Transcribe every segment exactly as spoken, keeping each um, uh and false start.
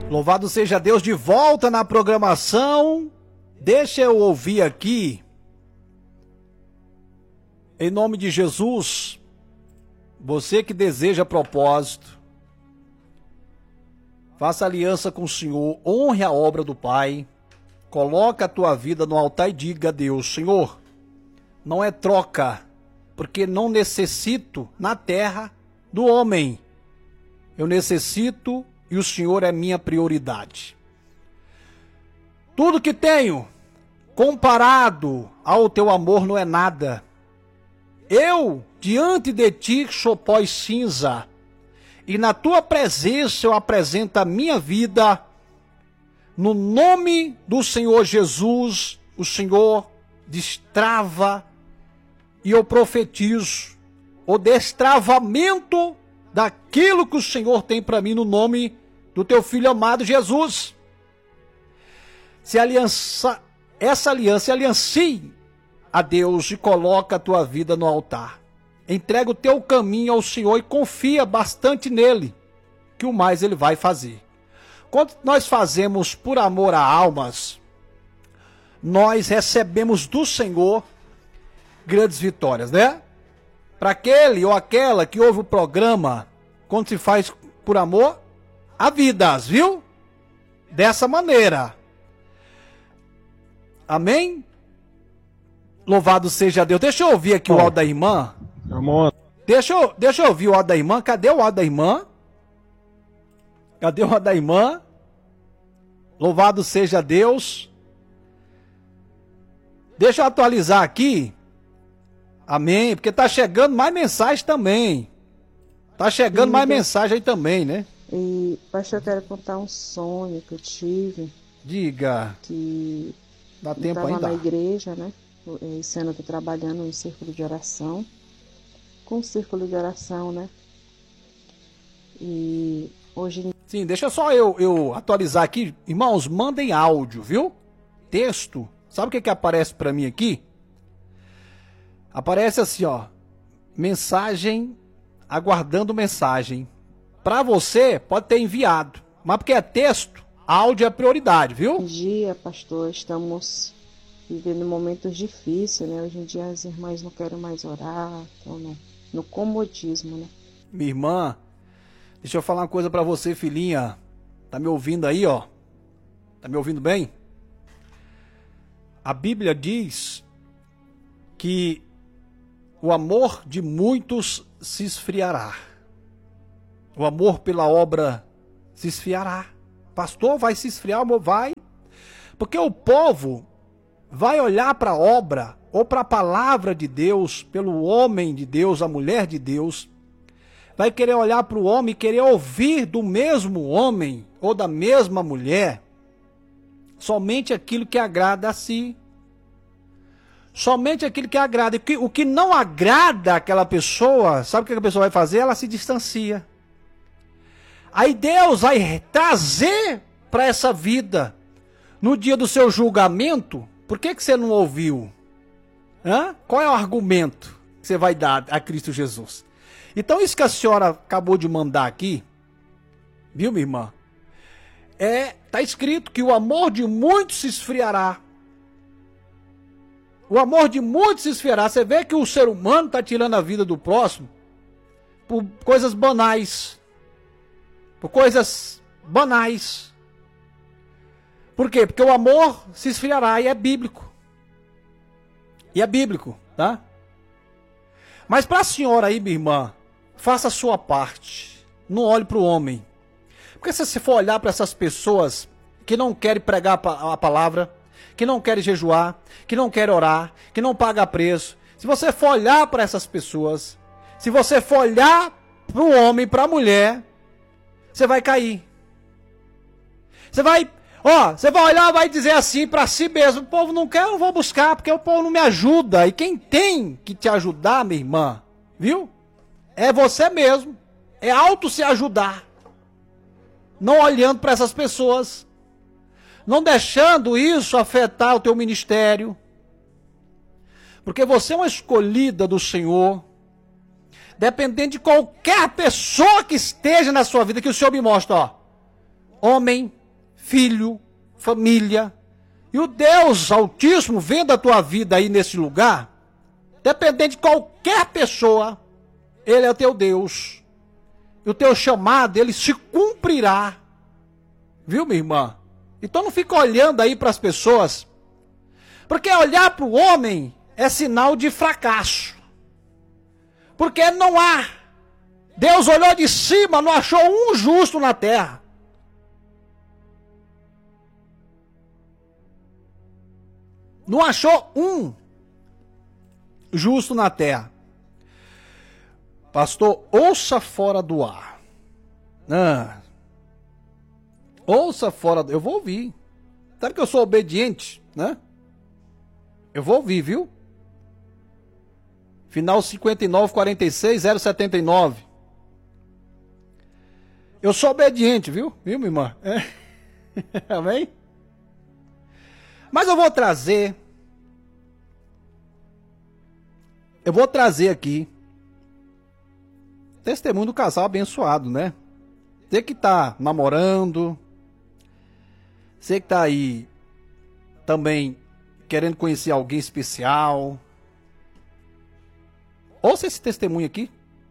Louvado seja Deus, de volta na programação. Deixa eu ouvir aqui, em nome de Jesus, você que deseja propósito, faça aliança com o Senhor, honre a obra do Pai, coloca a tua vida no altar e diga a Deus: Senhor, não é troca, porque não necessito na terra do homem, eu necessito e o Senhor é minha prioridade. Tudo que tenho, comparado ao teu amor, não é nada. Eu, diante de ti, sou pó e cinza, e na tua presença eu apresento a minha vida. No nome do Senhor Jesus, o Senhor destrava, e eu profetizo o destravamento daquilo que o Senhor tem para mim, no nome do teu Filho amado Jesus. Se aliança, essa aliança, aliancie a Deus e coloca a tua vida no altar. Entrega o teu caminho ao Senhor e confia bastante nele, que o mais ele vai fazer. Quando nós fazemos por amor a almas, nós recebemos do Senhor grandes vitórias, né? Para aquele ou aquela que ouve o programa, quando se faz por amor a vidas, viu? Dessa maneira. Amém? Louvado seja Deus. Deixa eu ouvir aqui o áudio da irmã. Amor. Deixa eu, deixa eu ouvir o áudio da irmã. Cadê o áudio da irmã? Cadê o áudio da irmã? Louvado seja Deus. Deixa eu atualizar aqui. Amém. Porque tá chegando mais mensagem também. Tá chegando mais mensagem aí também, né? E, pastor, eu quero contar um sonho que eu tive. Diga. Que dá tempo eu ainda. estava na igreja, né? Esse ano eu tô trabalhando no círculo de oração. Com o círculo de oração, né? E hoje... Sim, deixa só eu, eu atualizar aqui. Irmãos, mandem áudio, viu? Texto. Sabe o que que aparece pra mim aqui? Aparece assim, ó. Mensagem, aguardando mensagem. Pra você, pode ter enviado. Mas porque é texto, áudio é prioridade, viu? Hoje em dia, pastor, estamos vivendo momentos difíceis, né? Hoje em dia as irmãs não querem mais orar, estão no, no comodismo, né? Minha irmã, deixa eu falar uma coisa pra você, filhinha. Tá me ouvindo aí, ó? Tá me ouvindo bem? A Bíblia diz que o amor de muitos se esfriará. O amor pela obra se esfriará. Pastor, vai se esfriar, amor? Vai. Porque o povo vai olhar para a obra ou para a palavra de Deus, pelo homem de Deus, a mulher de Deus. Vai querer olhar para o homem e querer ouvir do mesmo homem ou da mesma mulher somente aquilo que agrada a si. Somente aquilo que agrada. O que não agrada aquela pessoa, sabe o que a pessoa vai fazer? Ela se distancia. Aí Deus vai trazer para essa vida, no dia do seu julgamento, por que que você não ouviu? Hã? Qual é o argumento que você vai dar a Cristo Jesus? Então isso que a senhora acabou de mandar aqui, viu, minha irmã? É, tá escrito que o amor de muitos se esfriará. O amor de muitos se esfriará. Você vê que o ser humano está tirando a vida do próximo por coisas banais. Por coisas banais. Por quê? Porque o amor se esfriará e é bíblico. E é bíblico, tá? Mas para a senhora aí, minha irmã, faça a sua parte. Não olhe para o homem. Porque se você for olhar para essas pessoas que não querem pregar a palavra, que não querem jejuar, que não querem orar, que não pagam preço, se você for olhar para essas pessoas, se você for olhar para o homem, para a mulher, você vai cair. Você vai, ó, você vai olhar e vai dizer assim para si mesmo: o povo não quer, eu não vou buscar, porque o povo não me ajuda. E quem tem que te ajudar, minha irmã, viu? É você mesmo. É auto se ajudar. Não olhando para essas pessoas. Não deixando isso afetar o teu ministério. Porque você é uma escolhida do Senhor. Dependendo de qualquer pessoa que esteja na sua vida, que o Senhor me mostra, ó. homem, filho, família. E o Deus Altíssimo, vendo a tua vida aí nesse lugar, dependente de qualquer pessoa, Ele é o teu Deus. E o teu chamado, ele se cumprirá. Viu, minha irmã? Então não fica olhando aí para as pessoas. Porque olhar para o homem é sinal de fracasso. Porque não há. Deus olhou de cima, não achou um justo na terra. Não achou um justo na terra. Pastor, ouça fora do ar. Ah, ouça fora do... Eu vou ouvir. Sabe que eu sou obediente, né? Eu vou ouvir, viu? Final cinquenta e nove, quarenta e seis, zero setenta e nove. Eu sou obediente, viu? Viu, minha irmã? É. Amém? Mas eu vou trazer... Eu vou trazer aqui testemunho do casal abençoado, né? Você que tá namorando, você que tá aí também querendo conhecer alguém especial. Ouça esse testemunho aqui.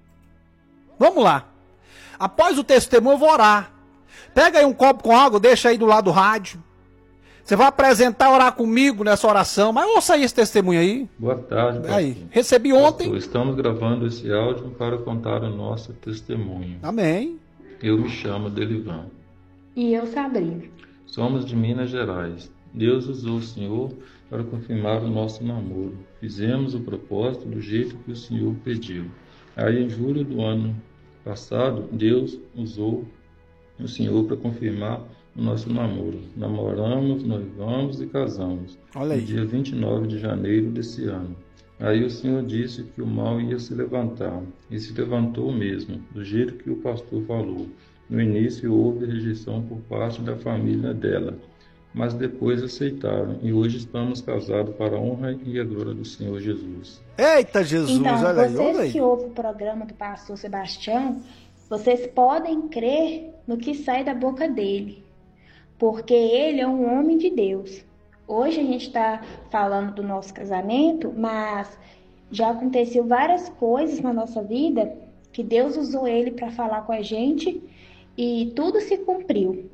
Vamos lá. Após o testemunho eu vou orar. Pega aí um copo com água, deixa aí do lado do rádio. Você vai apresentar, orar comigo nessa oração, mas ouça aí esse testemunho aí. Boa tarde, pastor. Aí, recebi ontem. Pastor, estamos gravando esse áudio para contar o nosso testemunho. Amém. Eu me chamo Delivan. E eu, Sabrina. Somos de Minas Gerais. Deus usou o Senhor para confirmar o nosso namoro. Fizemos o propósito do jeito que o Senhor pediu. Aí, em julho do ano passado, Deus usou o Senhor para confirmar o nosso namoro. Namoramos, noivamos e casamos. Olha aí. No dia vinte e nove de janeiro desse ano. Aí o Senhor disse que o mal ia se levantar. E se levantou mesmo, do jeito que o pastor falou. No início houve rejeição por parte da família dela, mas depois aceitaram. E hoje estamos casados para a honra e a glória do Senhor Jesus. Eita Jesus, então, olha aí, vocês olha aí. que ouvem o programa do pastor Sebastião, vocês podem crer no que sai da boca dele. Porque ele é um homem de Deus. Hoje a gente está falando do nosso casamento, mas já aconteceu várias coisas na nossa vida que Deus usou ele para falar com a gente e tudo se cumpriu.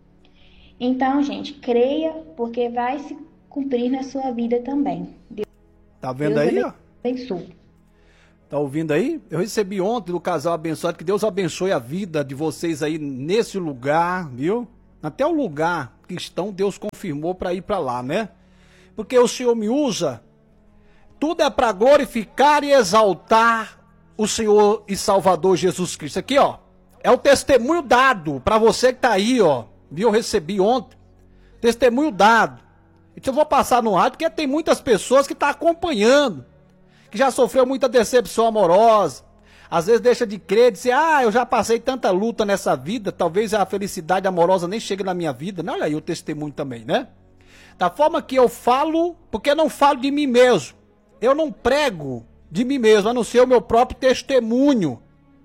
Então, gente, creia, porque vai se cumprir na sua vida também. Deus, tá vendo Deus aí, ó? abençoe. Tá ouvindo aí? Eu recebi ontem do casal abençoado, que Deus abençoe a vida de vocês aí nesse lugar, viu? Até o lugar que estão, Deus confirmou para ir para lá, né? Porque o Senhor me usa, tudo é para glorificar e exaltar o Senhor e Salvador Jesus Cristo. Aqui, ó, é o testemunho dado para você que tá aí, ó. Viu? Eu recebi ontem, testemunho dado. Então eu vou passar no rádio, porque tem muitas pessoas que estão acompanhando, que já sofreu muita decepção amorosa. Às vezes deixa de crer, diz, ah, eu já passei tanta luta nessa vida, talvez a felicidade amorosa nem chegue na minha vida. Não, olha aí o testemunho também, né? Da forma que eu falo, porque eu não falo de mim mesmo. Eu não prego de mim mesmo, a não ser o meu próprio testemunho.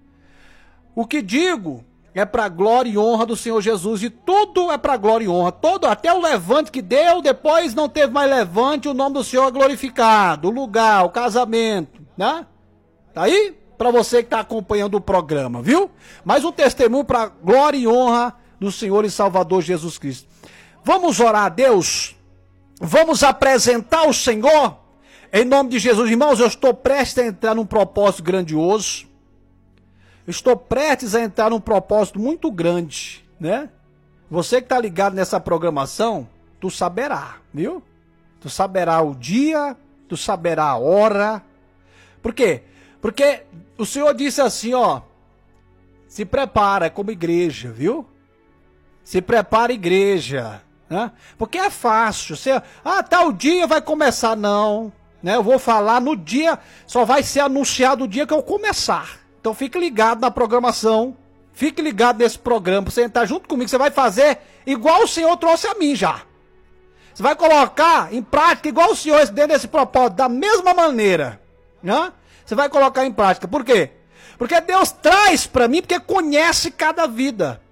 O que digo é para glória e honra do Senhor Jesus, e tudo é para glória e honra. Todo, até o levante que deu, depois não teve mais levante, o nome do Senhor é glorificado, o lugar, o casamento, né? Tá aí? Para você que está acompanhando o programa, viu? Mais um testemunho para glória e honra do Senhor e Salvador Jesus Cristo. Vamos orar a Deus? Vamos apresentar o Senhor? Em nome de Jesus, irmãos, eu estou prestes a entrar num propósito grandioso. Estou prestes a entrar num propósito muito grande, né? Você que está ligado nessa programação, tu saberá, viu? Tu saberá o dia, tu saberá a hora. Por quê? Porque o Senhor disse assim, ó, se prepara como igreja, viu? Se prepara igreja, né? Porque é fácil, você, ah, tal dia vai começar, não, né? Eu vou falar no dia, só vai ser anunciado o dia que eu começar. Então fique ligado na programação, fique ligado nesse programa, você entrar junto comigo, você vai fazer igual o Senhor trouxe a mim já. Você vai colocar em prática igual o Senhor dentro desse propósito, da mesma maneira, né? Você vai colocar em prática. Por quê? Porque Deus traz para mim, porque conhece cada vida.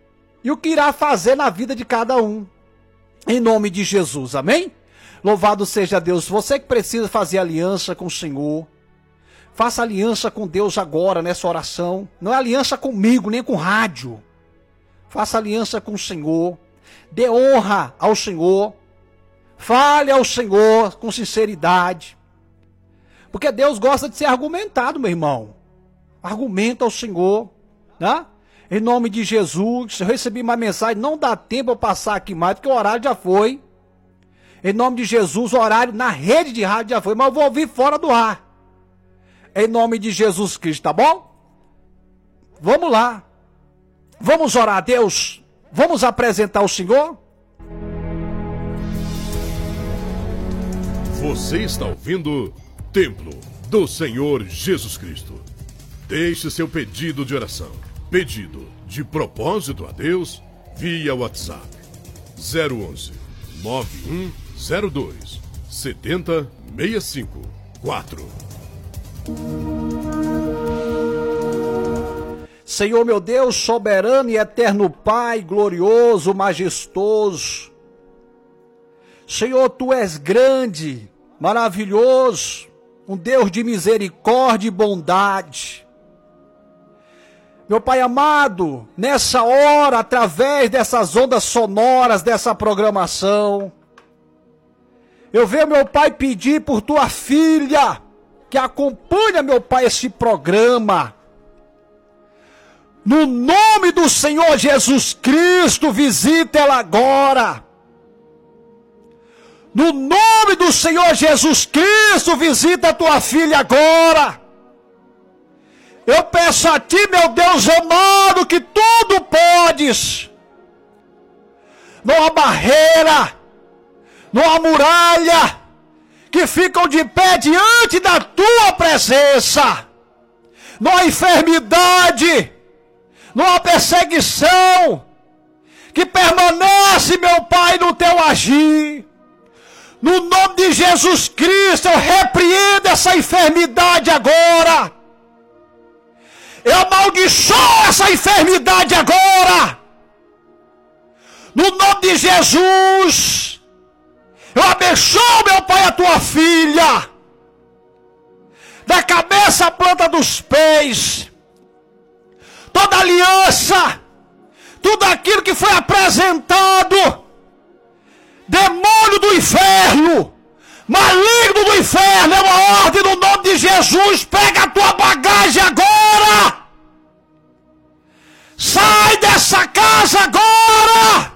e o que irá fazer na vida de cada um. Em nome de Jesus, amém? Louvado seja Deus. Você que precisa fazer aliança com o Senhor, faça aliança com Deus agora nessa oração. Não é aliança comigo, nem com rádio. Faça aliança com o Senhor. Dê honra ao Senhor. Fale ao Senhor com sinceridade. Porque Deus gosta de ser argumentado, meu irmão. Argumenta ao Senhor, né? Em nome de Jesus. Eu recebi uma mensagem, não dá tempo eu passar aqui mais, porque o horário já foi. Em nome de Jesus, o horário na rede de rádio já foi, mas eu vou ouvir fora do ar. Em nome de Jesus Cristo, tá bom? Vamos lá. Vamos orar a Deus. Vamos apresentar o Senhor. Você está ouvindo Templo do Senhor Jesus Cristo. Deixe seu pedido de oração, pedido de propósito a Deus via WhatsApp zero onze, nove um zero dois, sete zero seis cinco quatro. Senhor meu Deus, soberano e eterno Pai, glorioso, majestoso. Senhor, Tu és grande, maravilhoso, um Deus de misericórdia e bondade. Meu Pai amado, nessa hora, através dessas ondas sonoras, dessa programação, eu venho, meu Pai, pedir por Tua filha, que acompanha, meu Pai, esse programa. No nome do Senhor Jesus Cristo, visita ela agora. No nome do Senhor Jesus Cristo, visita a tua filha agora. Eu peço a ti, meu Deus amado, que tudo podes. Não há barreira, não há muralha, que ficam de pé diante da tua presença. Não há enfermidade, não há perseguição, que permanece, meu Pai, no teu agir. No nome de Jesus Cristo, eu repreendo essa enfermidade agora. Eu amaldiçoo essa enfermidade agora. No nome de Jesus, eu abençoo, meu Pai, a tua filha. Da cabeça à planta dos pés. Toda aliança, tudo aquilo que foi apresentado, demônio do inferno, maligno do inferno, é uma ordem no nome de Jesus. Pega a tua bagagem agora. Sai dessa casa agora.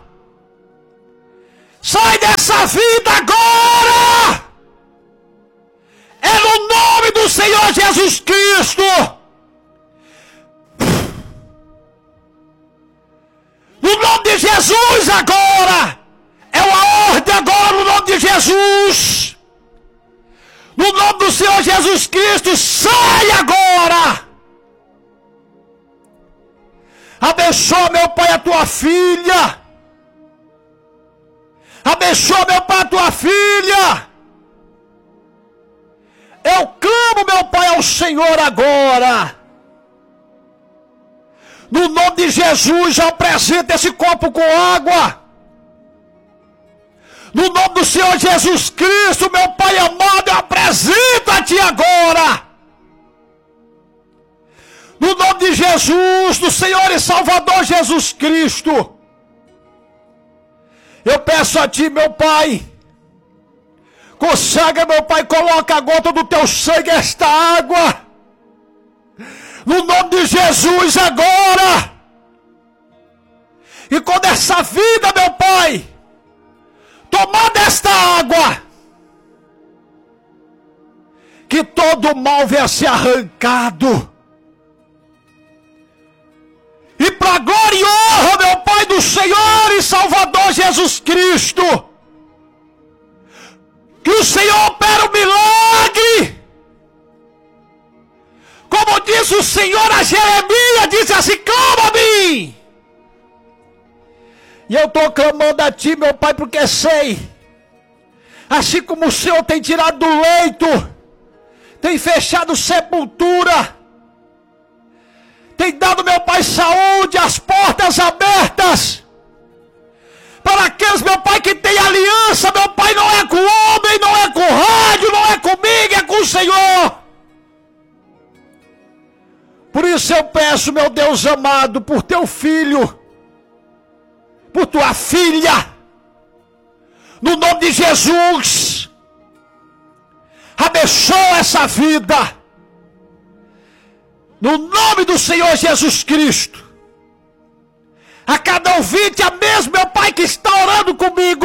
Sai dessa vida agora. É no nome do Senhor Jesus Cristo. No nome de Jesus agora. É uma ordem agora no nome de Jesus. No nome do Senhor Jesus Cristo, sai agora. Abençoa, meu Pai, a tua filha. Abençoa, meu Pai, a tua filha. Eu clamo, meu Pai, ao Senhor agora. No nome de Jesus, já apresenta esse copo com água. No nome do Senhor Jesus Cristo, meu Pai amado, eu apresento a Ti agora. No nome de Jesus, do Senhor e Salvador Jesus Cristo, eu peço a Ti, meu Pai, consagra, meu Pai, coloca a gota do Teu sangue esta água. No nome de Jesus agora. E quando essa vida, meu Pai, tomar desta água, que todo mal venha ser arrancado. E para glória e honra, meu Pai, do Senhor e Salvador Jesus Cristo, que o Senhor opera o milagre. Como diz o Senhor a Jeremias, diz assim: clama a mim. E eu estou clamando a Ti, meu Pai, porque sei, assim como o Senhor tem tirado do leito, tem fechado sepultura, tem dado, meu Pai, saúde, as portas abertas. Para aqueles, meu Pai, que tem aliança, meu Pai, não é com o homem, não é com o rádio, não é comigo, é com o Senhor. Por isso eu peço, meu Deus amado, por teu filho, por tua filha, no nome de Jesus, abençoa essa vida, no nome do Senhor Jesus Cristo. A cada ouvinte, a mesmo, meu Pai, que está orando comigo,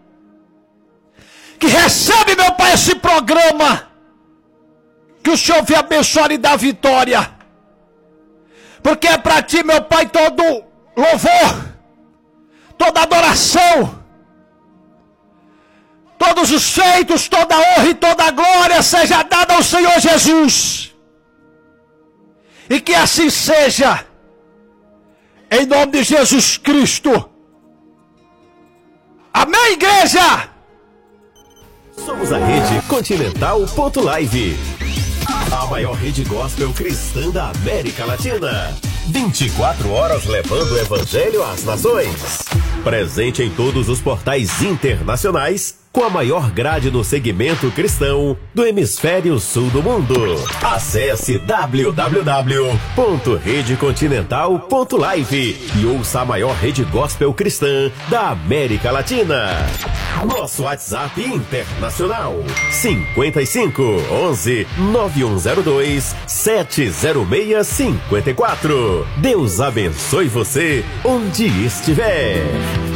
que recebe, meu Pai, esse programa, que o Senhor venha abençoar e dar vitória, porque é para ti, meu Pai, todo louvor, toda adoração, todos os feitos, toda honra e toda glória seja dada ao Senhor Jesus, e que assim seja, em nome de Jesus Cristo. Amém, igreja? Somos a Rede Continental ponto live, a maior rede gospel cristã da América Latina. vinte e quatro horas levando o evangelho às nações. Presente em todos os portais internacionais, com a maior grade no segmento cristão do hemisfério sul do mundo. Acesse w w w ponto rede continental ponto live e ouça a maior rede gospel cristã da América Latina. Nosso WhatsApp internacional cinquenta e cinco, onze, nove um zero dois, sete zero seis cinco quatro. Deus abençoe você onde estiver.